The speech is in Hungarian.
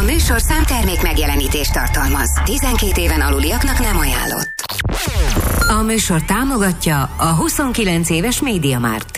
műsorszám termék megjelenítést tartalmaz. 12 éven aluliaknak nem ajánlott. A műsor támogatja a 29 éves MediaMarkt.